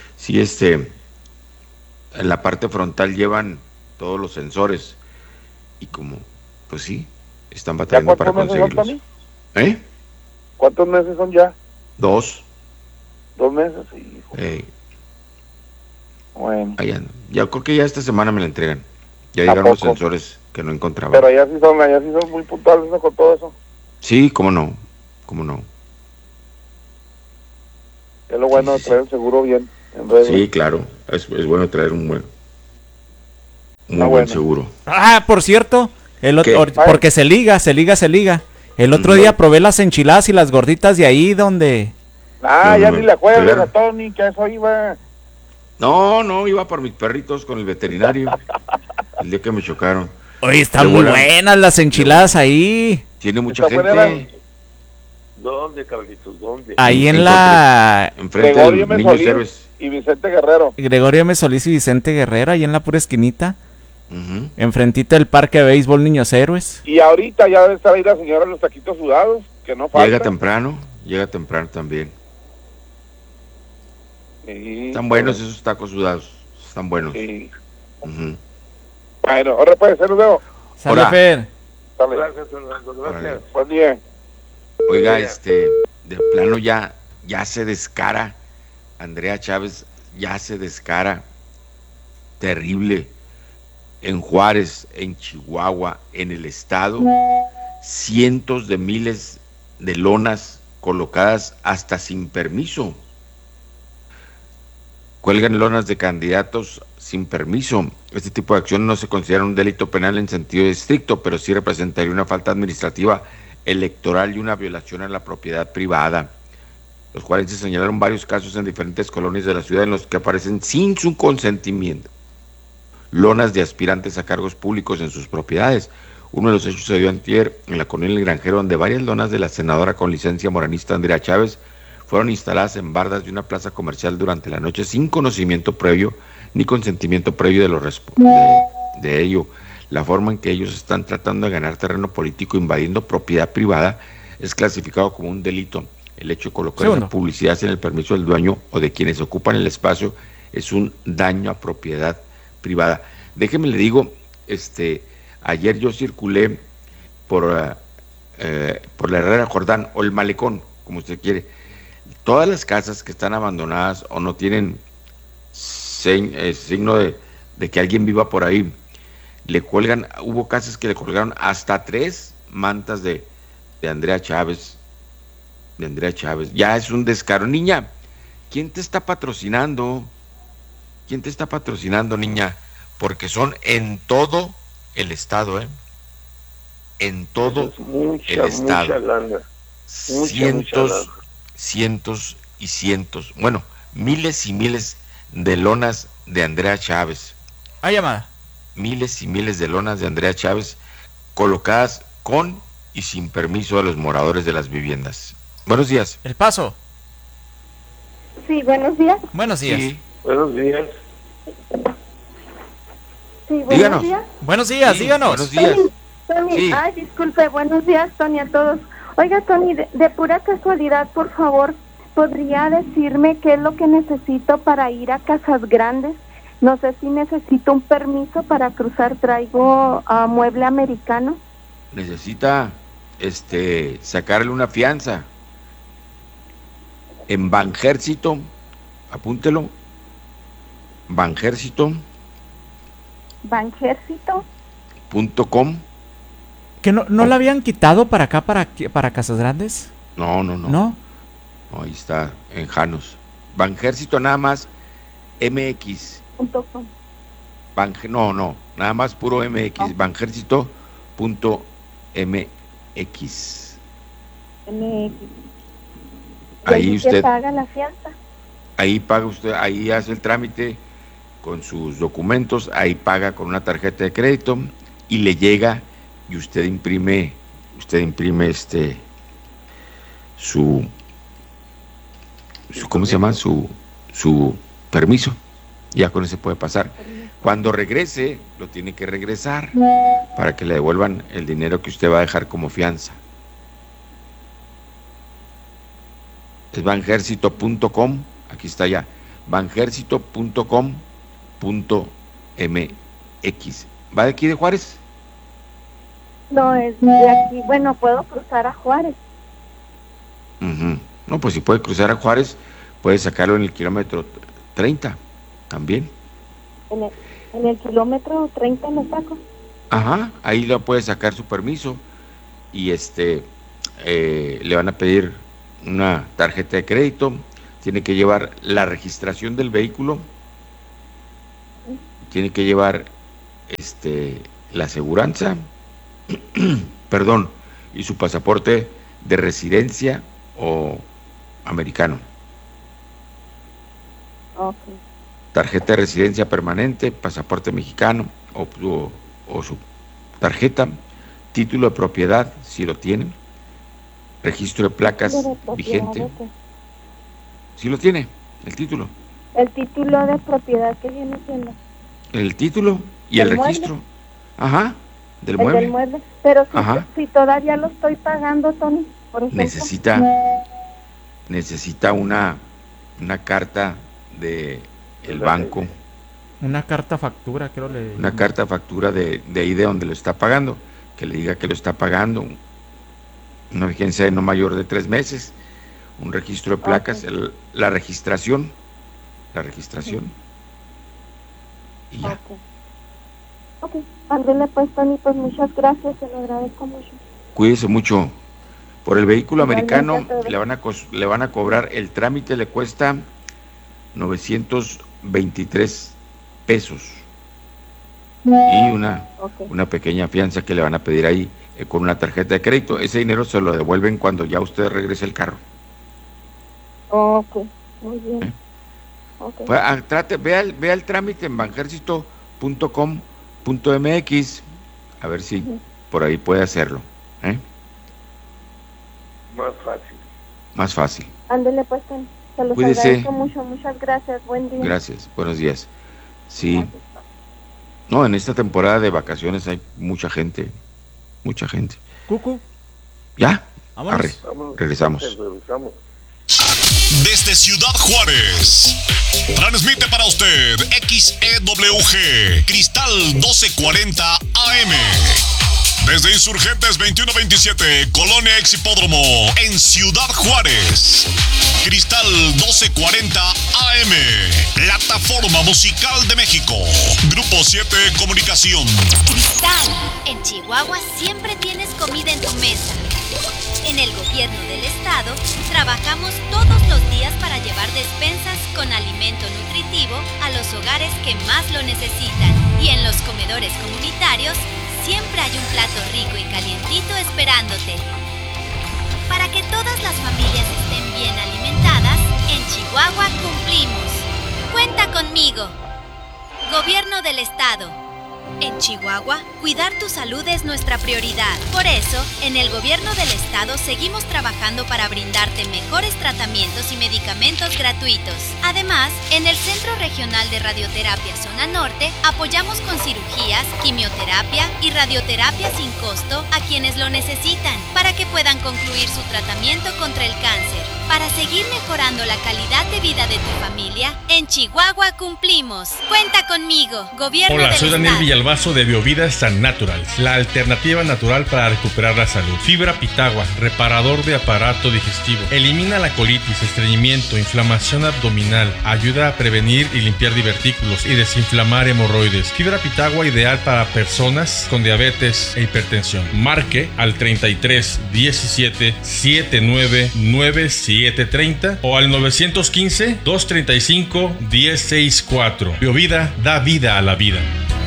en la parte frontal llevan todos los sensores, y como, pues sí, están batallando para conseguirlos. ¿Eh? ¿Cuántos meses son ya? 2. 2 meses, hijo. Bueno. Ya creo que ya esta semana me la entregan. Ya llegaron los sensores que no encontraba. Pero allá sí son muy puntuales, ¿no? Con todo eso. Sí, cómo no. Es lo bueno de traer el seguro bien. Sí, claro. Es bueno traer un buen seguro. Por cierto, Porque se liga. El otro día probé las enchiladas y las gorditas de ahí donde... Ya ni la juegas a Tony, que a eso iba. No, iba por mis perritos con el veterinario. El día que me chocaron. Oye, están muy buenas las enchiladas ahí. Tiene mucha gente. ¿Dónde, Carlitos? ¿Dónde? Ahí enfrente Gregorio M. Solís y Vicente Guerrero. Gregorio M. Solís y Vicente Guerrero, ahí en la pura esquinita. Enfrentita del parque de béisbol Niños Héroes. Y ahorita ya debe estar ahí la señora de los taquitos sudados, que no falta. Llega temprano también. Sí, están buenos esos tacos sudados, están buenos. Sí. Bueno, ahora puede ser, Leo. Salud, Fer. Gracias, Fernando. Gracias. Buen día. Oiga, de plano ya se descara, Andrea Chávez ya se descara, terrible, en Juárez, en Chihuahua, en el estado, cientos de miles de lonas colocadas hasta sin permiso. Cuelgan lonas de candidatos sin permiso. Este tipo de acción no se considera un delito penal en sentido estricto, pero sí representaría una falta administrativa electoral y una violación a la propiedad privada. Los juarenses señalaron varios casos en diferentes colonias de la ciudad en los que aparecen sin su consentimiento lonas de aspirantes a cargos públicos en sus propiedades. Uno de los hechos se dio antier en la colonia El Granjero, donde varias lonas de la senadora con licencia moranista Andrea Chávez fueron instaladas en bardas de una plaza comercial durante la noche sin conocimiento previo ni consentimiento previo de ello. La forma en que ellos están tratando de ganar terreno político invadiendo propiedad privada es clasificado como un delito. El hecho de colocar una publicidad sin el permiso del dueño o de quienes ocupan el espacio es un daño a propiedad privada. Déjeme le digo, ayer yo circulé por la Herrera Jordán o el Malecón, como usted quiere. Todas las casas que están abandonadas o no tienen signo de que alguien viva por ahí, le cuelgan, hubo casas que le colgaron hasta 3 mantas de Andrea Chávez. Ya es un descaro. Niña, ¿quién te está patrocinando? Niña? Porque son en todo el estado, en todo el estado. Cientos y cientos, bueno, miles y miles de lonas de Andrea Chávez. Llamada. Miles y miles de lonas de Andrea Chávez colocadas con y sin permiso de los moradores de las viviendas. Buenos días. El Paso. Sí, buenos días. Buenos días. Sí. Buenos días. Sí, díganos. Buenos días, díganos. Buenos días. Tony, Sí. disculpe, buenos días, Tony, a todos. Oiga, Tony, de pura casualidad, por favor, ¿podría decirme qué es lo que necesito para ir a Casas Grandes? No sé si necesito un permiso para cruzar, traigo mueble americano. Necesita sacarle una fianza en Banjército, apúntelo, Banjército.com. ¿Que no la habían quitado para acá, para Casas Grandes? No. ¿No? Ahí está, en Janos. Banjército nada más, MX. .com. No, nada más puro MX, Banjército.mx. Ahí usted paga la fianza. Ahí paga usted, ahí hace el trámite con sus documentos, ahí paga con una tarjeta de crédito y le llega y usted imprime su ¿cómo se llama? Su permiso. Ya con ese puede pasar. Cuando regrese, lo tiene que regresar para que le devuelvan el dinero que usted va a dejar como fianza. Es banjército.com, aquí está ya, banjército.com.mx. ¿Va de aquí de Juárez? No, es de aquí. Bueno, puedo cruzar a Juárez. No, pues si puede cruzar a Juárez, puede sacarlo en el kilómetro 30 también. En el kilómetro 30 lo saco. Ajá, ahí lo puede sacar su permiso y le van a pedir una tarjeta de crédito, tiene que llevar la registración del vehículo, tiene que llevar la aseguranza perdón, y su pasaporte de residencia o americano. Okay. Tarjeta de residencia permanente, pasaporte mexicano o su tarjeta, título de propiedad, si lo tienen, registro de placas vigente. ¿Sí lo tiene? El título. El título de propiedad que viene siendo. El título y el registro. Mueble. Ajá, del el mueble. Del mueble. Pero si todavía lo estoy pagando, Tony, por ejemplo. Necesita una carta de el banco. Una carta factura, creo le. Una carta factura de ahí de donde lo está pagando, que le diga que lo está pagando. Una vigencia de no mayor de 3 meses. Un registro de placas, la registración. Y ya. Ok, ándele pues, Tony, pues muchas gracias, se lo agradezco mucho. Cuídese mucho. Por el vehículo americano le van a cobrar, el trámite le cuesta 923 pesos. Y una pequeña fianza que le van a pedir ahí con una tarjeta de crédito. Ese dinero se lo devuelven cuando ya usted regrese el carro. Ok, muy bien. Okay. Pues, vea el trámite en banjercito.com.mx, a ver si por ahí puede hacerlo. Más fácil. Ándele pues, se los agradezco mucho, muchas gracias, buen día. Gracias, buenos días. Sí. Gracias. No, en esta temporada de vacaciones hay mucha gente. Cucu. ¿Ya? Vámonos. Regresamos. Desde Ciudad Juárez, transmite para usted XEWG Cristal 1240 AM. Desde Insurgentes 2127, Colonia Exhipódromo, en Ciudad Juárez. Cristal 1240 AM, plataforma musical de México. Grupo 7 Comunicación. Cristal, en Chihuahua siempre tienes comida en tu mesa. En el gobierno del estado, trabajamos todos los días para llevar despensas con alimento nutritivo a los hogares que más lo necesitan. Y en los comedores comunitarios, siempre hay un plato rico y calientito esperándote. Para que todas las familias estén bien alimentadas, en Chihuahua cumplimos. Cuenta conmigo. Gobierno del estado. En Chihuahua, cuidar tu salud es nuestra prioridad. Por eso, en el gobierno del estado seguimos trabajando para brindarte mejores tratamientos y medicamentos gratuitos. Además, en el Centro Regional de Radioterapia Zona Norte, apoyamos con cirugías, quimioterapia y radioterapia sin costo a quienes lo necesitan, para que puedan concluir su tratamiento contra el cáncer. Para seguir mejorando la calidad de vida de tu familia, en Chihuahua cumplimos. Cuenta conmigo, gobierno del estado. Hola, soy Daniel Villalbazo de Biovida San Naturals, la alternativa natural para recuperar la salud. Fibra Pitagua, reparador de aparato digestivo. Elimina la colitis, estreñimiento, inflamación abdominal. Ayuda a prevenir y limpiar divertículos y desinflamar hemorroides. Fibra Pitagua ideal para personas con diabetes e hipertensión. Marque al 33 17 79 9730 o al 915 235 1064. Biovida da vida a la vida.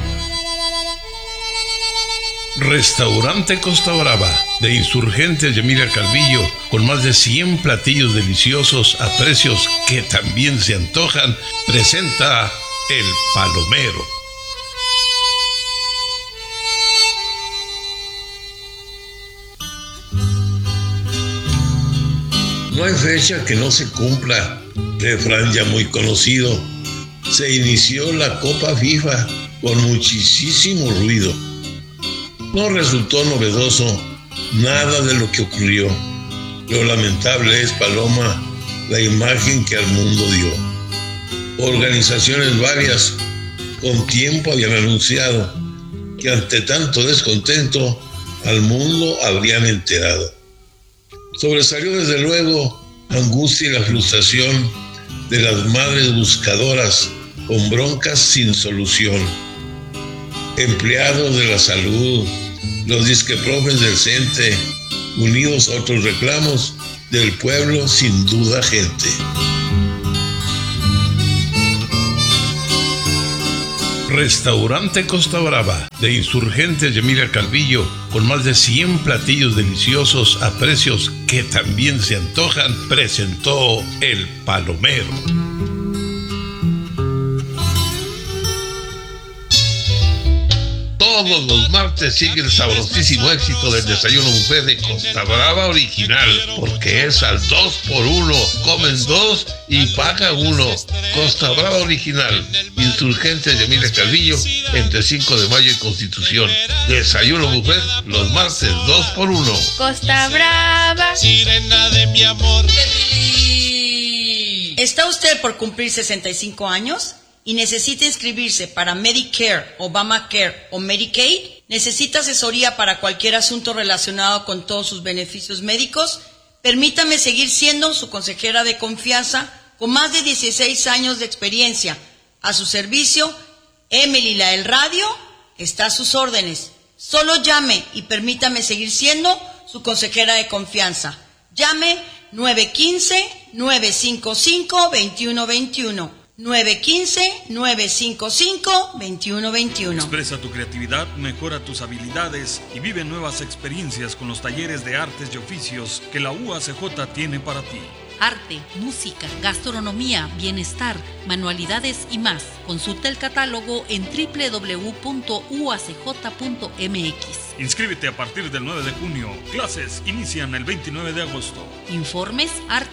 Restaurante Costa Brava, de Insurgentes y Emilia Calvillo, con más de 100 platillos deliciosos a precios que también se antojan, presenta El Palomero. No hay fecha que no se cumpla, refrán ya muy conocido. Se inició la Copa FIFA con muchísimo ruido. No resultó novedoso nada de lo que ocurrió. Lo lamentable es, Paloma, la imagen que al mundo dio. Organizaciones varias con tiempo habían anunciado que ante tanto descontento al mundo habrían enterado. Sobresalió desde luego la angustia y la frustración de las madres buscadoras con broncas sin solución. Empleados de la salud, los disqueprofes del CENTE, unidos a otros reclamos del pueblo, sin duda gente. Restaurante Costa Brava, de Insurgentes y Emilia Calvillo, con más de 100 platillos deliciosos a precios que también se antojan, presentó El Palomero. Todos los martes sigue el sabrosísimo éxito del desayuno buffet de Costa Brava Original, porque es al 2x1, comen 2 y paga 1. Costa Brava Original, Insurgentes de Emilia Calvillo, entre 5 de mayo y Constitución. Desayuno buffet los martes 2x1. Costa Brava, sirena de mi amor. ¿Está usted por cumplir 65 años? ¿Y necesita inscribirse para Medicare, Obamacare o Medicaid? ¿Necesita asesoría para cualquier asunto relacionado con todos sus beneficios médicos? Permítame seguir siendo su consejera de confianza con más de 16 años de experiencia. A su servicio, Emily la del radio está a sus órdenes. Solo llame y permítame seguir siendo su consejera de confianza. Llame 915-955-2121. 915-955-2121. Expresa tu creatividad, mejora tus habilidades y vive nuevas experiencias con los talleres de artes y oficios que la UACJ tiene para ti. Arte, música, gastronomía, bienestar, manualidades y más. Consulta el catálogo en www.uacj.mx. Inscríbete a partir del 9 de junio. Clases inician el 29 de agosto. Informes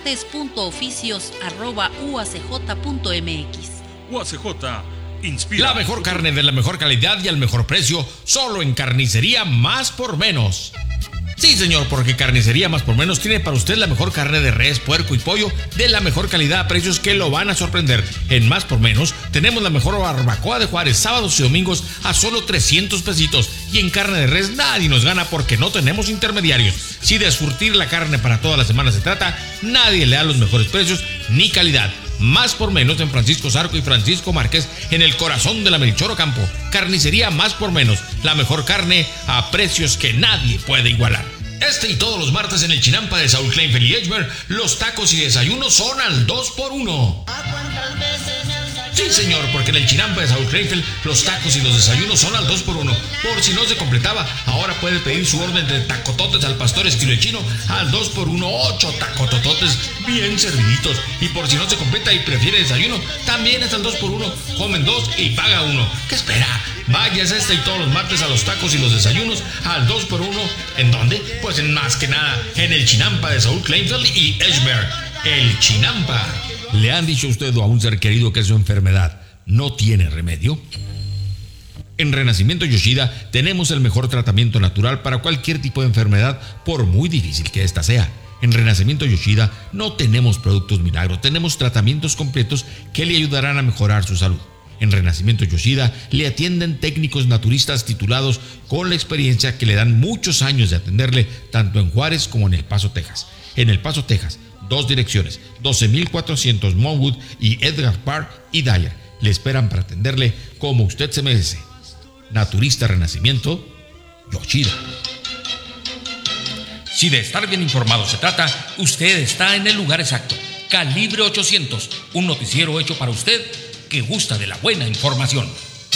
artes.oficios@uacj.mx. UACJ inspira. La mejor carne de la mejor calidad y al mejor precio, solo en Carnicería Más por Menos. Sí, señor, porque Carnicería Más por Menos tiene para usted la mejor carne de res, puerco y pollo de la mejor calidad a precios que lo van a sorprender. En Más por Menos tenemos la mejor barbacoa de Juárez, sábados y domingos a solo 300 pesitos. Y en carne de res nadie nos gana porque no tenemos intermediarios. Si de surtir la carne para toda la semana se trata, nadie le da los mejores precios ni calidad. Más por Menos en Francisco Zarco y Francisco Márquez, en el corazón de la Melchor Ocampo. Carnicería Más por Menos, la mejor carne a precios que nadie puede igualar. Este y todos los martes en el Chinampa de Saúl Kleinfeld y Edgemer, los tacos y desayunos son al 2x1. Sí, señor, porque en el Chinampa de Saúl Kleinfeld los tacos y los desayunos son al 2x1. Por si no se completaba, ahora puede pedir su orden de tacototes al pastor estilo chino al 2x1, 8 tacotototes bien serviditos. Y por si no se completa y prefiere desayuno, también es al 2x1. Comen 2 y paga 1. ¿Qué espera? Váyase este y todos los martes a los tacos y los desayunos al 2x1. ¿En dónde? Pues en más que nada, en el Chinampa de Saúl Kleinfeld y Edgemer. El Chinampa. ¿Le han dicho a usted o a un ser querido que su enfermedad no tiene remedio? En Renacimiento Yoshida tenemos el mejor tratamiento natural para cualquier tipo de enfermedad, por muy difícil que ésta sea. En Renacimiento Yoshida no tenemos productos milagros, tenemos tratamientos completos que le ayudarán a mejorar su salud. En Renacimiento Yoshida le atienden técnicos naturistas titulados con la experiencia que le dan muchos años de atenderle tanto en Juárez como en El Paso, Texas. En El Paso, Texas, 2 direcciones, 12,400 Monwood y Edgar Park y Dyer. Le esperan para atenderle como usted se merece. Naturista Renacimiento Yoshida. Si de estar bien informado se trata, usted está en el lugar exacto. Calibre 800, un noticiero hecho para usted que gusta de la buena información.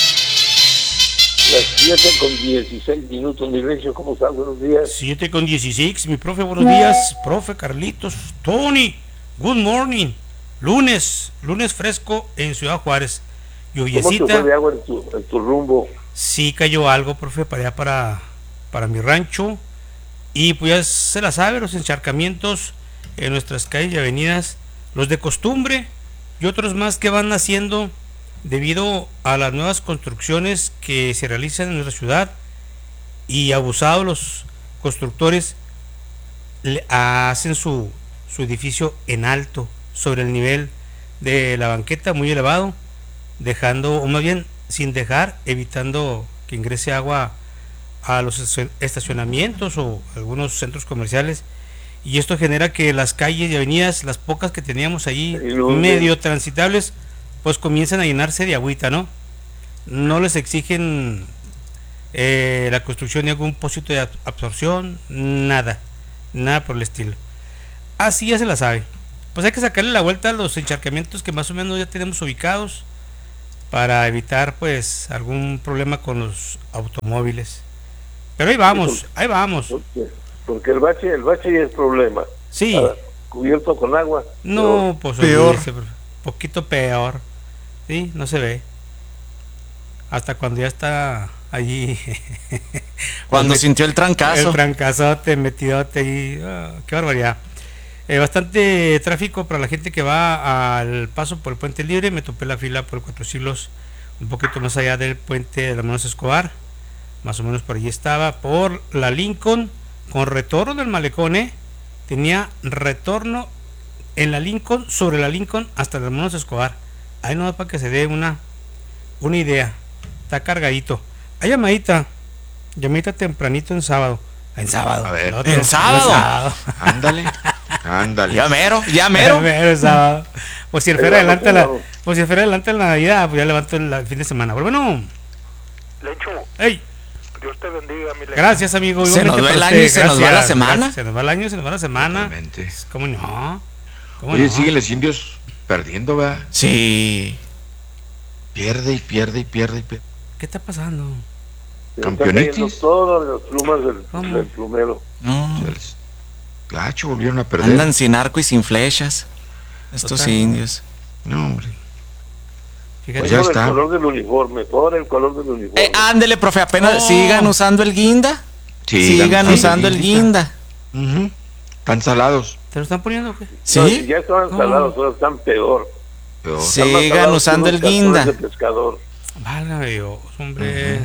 Las 7:16, mi Recio, ¿cómo estás? Buenos días. 7:16, mi profe, buenos días. Profe Carlitos, Tony, good morning. Lunes fresco en Ciudad Juárez. Lluviecita. ¿Cómo te fue de agua en tu rumbo? Sí cayó algo, profe, para allá, para mi rancho. Y pues ya se la sabe, los encharcamientos en nuestras calles y avenidas, los de costumbre y otros más que van naciendo debido a las nuevas construcciones que se realizan en nuestra ciudad, y abusados los constructores hacen su edificio en alto, sobre el nivel de la banqueta, muy elevado, dejando, o más bien sin dejar, evitando que ingrese agua a los estacionamientos o algunos centros comerciales, y esto genera que las calles y avenidas, las pocas que teníamos allí medio transitables, pues comienzan a llenarse de agüita, ¿no? No les exigen la construcción de algún pocito de absorción, nada por el estilo. Así ya se la sabe. Pues hay que sacarle la vuelta a los encharcamientos que más o menos ya tenemos ubicados, para evitar pues algún problema con los automóviles. Pero ahí vamos. Porque el bache ya es problema. Sí. Cubierto con agua. No, pues peor. Poquito peor. Sí, no se ve. Hasta cuando ya está allí. Cuando sintió el trancazo. El trancazote, metidote ahí. Qué barbaridad. Bastante tráfico para la gente que va al paso por el Puente Libre. Me topé la fila por 4 siglos, un poquito más allá del puente de Hermanos Escobar. Más o menos por allí estaba. Por la Lincoln, con retorno del malecón, tenía retorno en la Lincoln, sobre la Lincoln hasta el Hermanos Escobar. Ahí no, para que se dé una idea. Está cargadito. Hay llamadita tempranito en sábado. En sábado. A ver. ¿En sábado? Ándale. Ya mero. Es sábado. Pues si el fuera adelante la Navidad, pues ya levanto el fin de semana. Pero bueno. Lencho. Ey. Dios te bendiga, mi Lencho. Gracias, amigo. Se nos va el año y se nos va la semana. Se nos va el año y se nos va la semana. Totalmente. ¿Cómo no? Oye, siguen los indios perdiendo, ¿verdad? Sí. Pierde. ¿Qué está pasando? Campeonitis. Todas las plumas del plumero. No. Gacho, volvieron a perder. Andan sin arco y sin flechas. Estos indios. No, hombre. Fíjate. Pues ya está. El color del uniforme. Ándele, profe, apenas sigan usando el guinda. Sigan usando el guinda. Están salados. ¿Te lo están poniendo o qué? Sí. No, si ya estaban salados, ahora están peor. Sigan usando el guinda. Válgame Dios, hombre.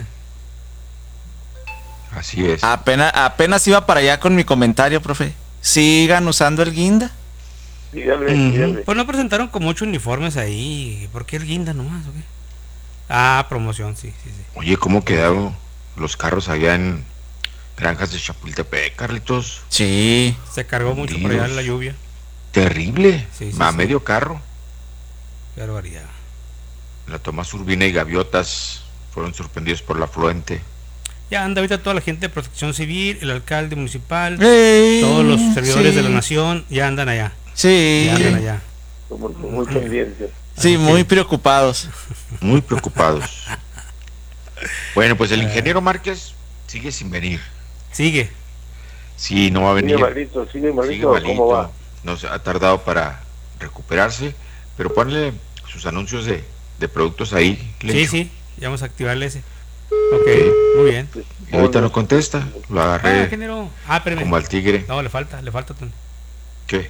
Así es. Apenas iba para allá con mi comentario, profe. Sigan usando el guinda. Dígale. Pues no presentaron como 8 uniformes ahí. ¿Por qué el guinda nomás o qué? Promoción, sí. Oye, ¿cómo quedaron los carros allá en Granjas de Chapultepec, Carlitos? Sí. Se cargó mucho por allá en la lluvia. Terrible. Sí, medio carro. Qué barbaridad. La Tomás Urbina y Gaviotas fueron sorprendidos por la afluente. Ya anda ahorita toda la gente de Protección Civil, el alcalde municipal, todos los servidores de la nación, ya andan allá. Sí. Ya andan allá. Muy pendientes. Sí, muy preocupados. Muy preocupados. Bueno, pues el ingeniero Márquez sigue sin venir. Sigue. Sí, no va a venir. Sigue malito. ¿Cómo va? Nos ha tardado para recuperarse, pero ponle sus anuncios de productos ahí. Sí, ya vamos a activarle ese. Ok, muy bien. Y ahorita no contesta, lo agarré como al tigre. No, le falta. ¿Qué?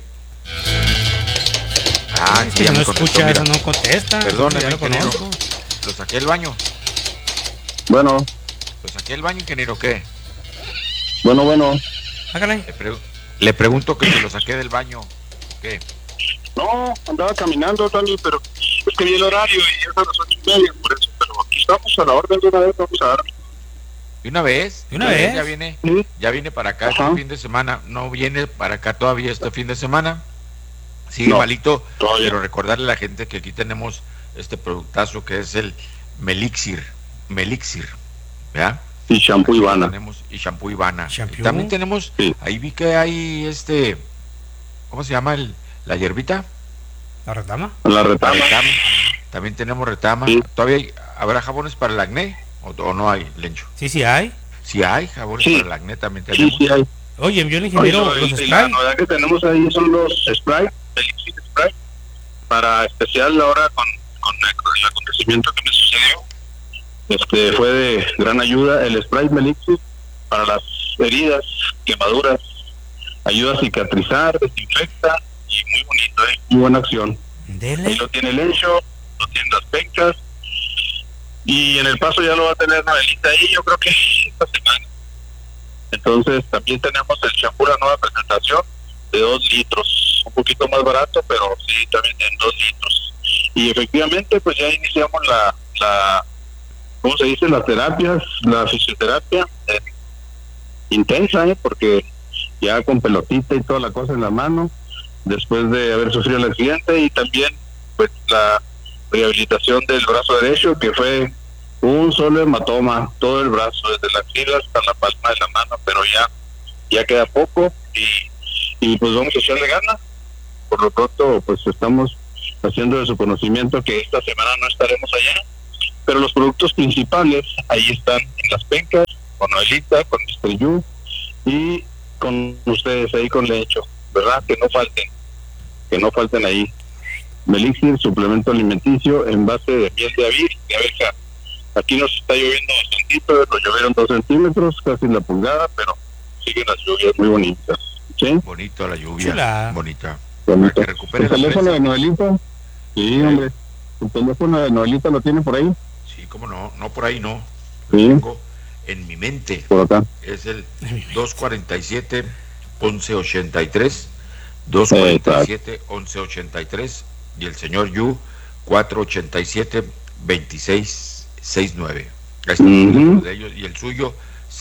Ya no escucha, eso no contesta. Perdóneme, ingeniero. Lo saqué del baño. Bueno. Lo saqué del baño, ingeniero, ¿qué? Bueno. Hágale. Le pregunto que se lo saqué del baño. ¿Qué? No, andaba caminando, Tony, pero es que vi el horario y es a las 8:30, por eso. Pero aquí estamos a la orden de una vez, vamos a dar. ¿De una vez? Ya viene para acá este fin de semana. No viene para acá todavía este fin de semana. Sigue malito, pero recordarle a la gente que aquí tenemos este productazo que es el Melixir, ¿verdad? Y shampoo Ivana. Y shampoo Ivana. Y también tenemos, ahí vi que hay ¿cómo se llama la hierbita? ¿La retama? La retama. También tenemos retama. ¿Todavía habrá jabones para el acné? ¿O no hay, Lencho? Sí hay. Sí hay jabones para el acné, también tenemos. Sí hay. Oye, envió el ingeniero los sprays. La novedad que tenemos ahí son los sprays, Melixir Spray, para especial ahora con el acontecimiento que me sucedió. Fue de gran ayuda el spray Melixir para las heridas, quemaduras, ayuda a cicatrizar, desinfecta y muy bonito, muy buena acción. Ahí lo tiene el Lencho, lo tienen las pencas y en el paso ya lo va a tener Noelita ahí, yo creo que esta semana. Entonces también tenemos el shampoo, la nueva presentación de 2 litros, un poquito más barato, pero sí también en 2 litros. Y efectivamente pues ya iniciamos la ¿cómo se dice? Las terapias, la fisioterapia intensa, porque ya con pelotita y toda la cosa en la mano, después de haber sufrido el accidente, y también pues la rehabilitación del brazo derecho, que fue un solo hematoma, todo el brazo, desde la axila hasta la palma de la mano, pero ya queda poco y pues vamos a echarle ganas. Por lo pronto pues estamos haciendo de su conocimiento que esta semana no estaremos allá, pero los productos principales ahí están en las pencas, con Noelita, con Mr. Yu y con ustedes ahí con Lecho, ¿verdad? Que no falten ahí. Melixir, suplemento alimenticio en base de miel de abeja. Aquí nos está lloviendo bastantito, nos llovieron 2 centímetros, casi la pulgada, pero siguen las lluvias muy bonitas. ¿Sí? Bonito la lluvia, Chula. bonita. Bonito. Para que recupere ¿El la teléfono presa. de Noelita? Sí, hombre. ¿El teléfono de Noelita lo tiene por ahí? Sí, cómo no, no por ahí no. Lo Sí. tengo en mi mente. Por acá. Es el 247-1183, 247-1183 y el señor Yu 487-2669. Ahí está el teléfono de ellos y el suyo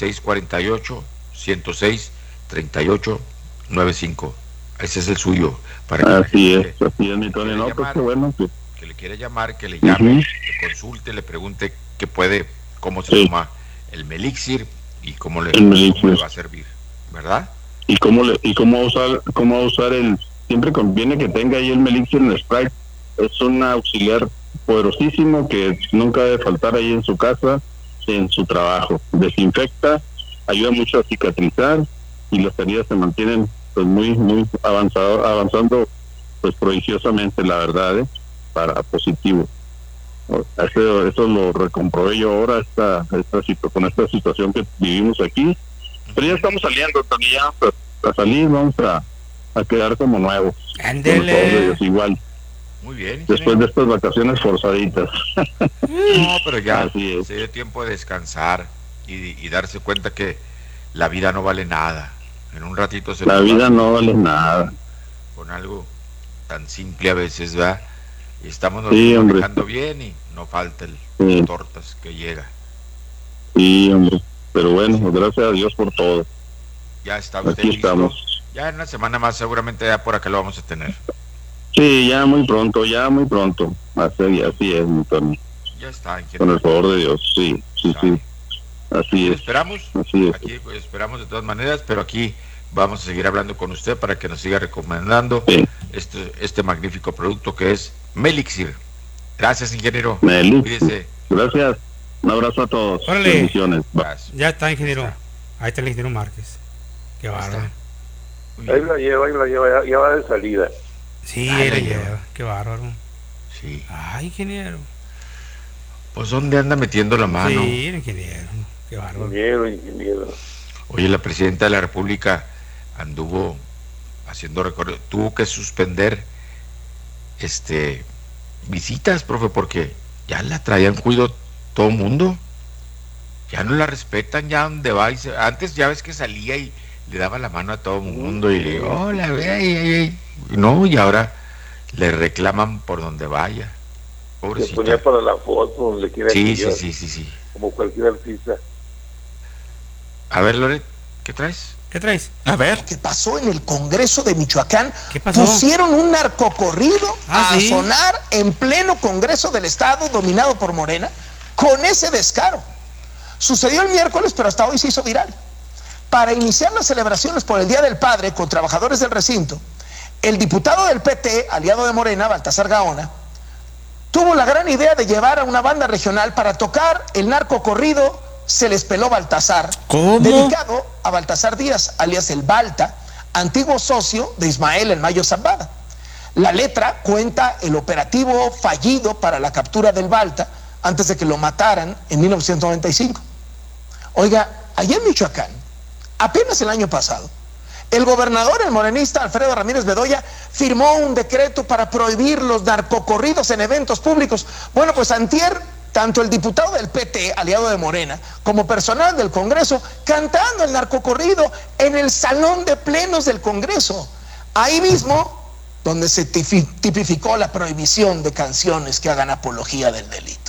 648-106-3895. Ese es el suyo. Para que así es, mi Tony. No, pues qué bueno. Que le quiere llamar, que le llame, le consulte, le pregunte qué puede, cómo se toma el Melixir y cómo le va a servir, ¿verdad? Y cómo va a usar el, siempre conviene que tenga ahí el Melixir en spray. Es un auxiliar poderosísimo que nunca debe faltar ahí en su casa, en su trabajo. Desinfecta, ayuda mucho a cicatrizar y las heridas se mantienen pues muy avanzando pues prodigiosamente, la verdad, para positivo. Eso lo recomprobé yo ahora con esta situación que vivimos aquí, pero ya estamos saliendo también, ya a salir, vamos a quedar como nuevos. Ándele. Igual. Muy bien. Después de estas vacaciones forzaditas. No, pero ya Así es. se dio tiempo de descansar y darse cuenta que la vida no vale nada. En un ratito La vida no vale nada. Con algo tan simple a veces, ¿verdad? Y estamos manejando bien y no falta el tortas que llega. Sí, hombre. Pero bueno, gracias a Dios por todo. Ya está usted Aquí listo. estamos. Ya en una semana más seguramente ya por acá lo vamos a tener. Sí, ya muy pronto. Así es, mi Tony. Ya está, ingeniero. Con el favor de Dios, sí. Así es. Esperamos, aquí pues, esperamos de todas maneras, pero aquí vamos a seguir hablando con usted para que nos siga recomendando este magnífico producto que es Melixir. Gracias, ingeniero. Cuídese. Gracias. Un abrazo a todos. Órale. Bendiciones. Ya está, ingeniero. Ahí está el ingeniero Márquez. Qué bárbaro. Ahí la lleva, ya va de salida. Sí, ahí la lleva. Qué bárbaro. Sí. Ay, ingeniero. Pues ¿dónde anda metiendo la mano? Sí, ingeniero. Qué bárbaro. Ingeniero. Oye, la presidenta de la República anduvo haciendo recorrido, tuvo que suspender visitas, profe, porque ya la traían cuido todo el mundo. Ya no la respetan, ya donde va. Antes ya ves que salía y le daba la mano a todo el mundo y le hola, no, y ahora le reclaman por donde vaya. Pobrecita. Se ponía para la foto donde quiera. Sí. Como cualquier artista. A ver, Loret, ¿qué traes? A ver. ¿Qué pasó en el Congreso de Michoacán? ¿Qué pasó? Pusieron un narcocorrido a ¿sí? sonar en pleno Congreso del Estado dominado por Morena con ese descaro. Sucedió el miércoles, pero hasta hoy se hizo viral. Para iniciar las celebraciones por el Día del Padre con trabajadores del recinto, el diputado del PT, aliado de Morena, Baltasar Gaona, tuvo la gran idea de llevar a una banda regional para tocar el narcocorrido Se les peló Baltasar, dedicado a Baltasar Díaz, alias el Balta, antiguo socio de Ismael El Mayo Zambada. La letra cuenta el operativo fallido para la captura del Balta antes de que lo mataran en 1995. Oiga, allá en Michoacán, apenas el año pasado, el gobernador, el morenista Alfredo Ramírez Bedoya, firmó un decreto para prohibir los narcocorridos en eventos públicos. Bueno, pues antier, tanto el diputado del PT, aliado de Morena, como personal del Congreso, cantando el narcocorrido en el salón de plenos del Congreso. Ahí mismo, donde se tipificó la prohibición de canciones que hagan apología del delito.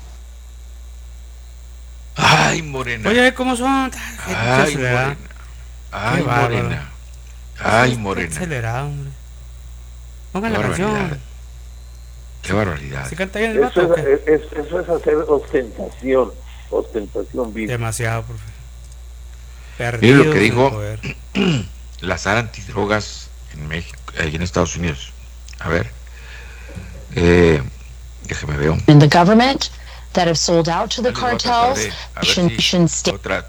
Ay, Morena. Oye, ¿cómo son? Ay, Morena. Ay, Morena. Ay, Morena. Acelerado, hombre. Pongan la canción. Qué barbaridad. ¿Se canta bien el vato o qué? Eso es hacer ostentación viva. Demasiado, profe. Mire lo que dijo la SAR antidrogas en México, en Estados Unidos. A ver, déjeme ver. And the government that have sold out to the cartels. A ver si otra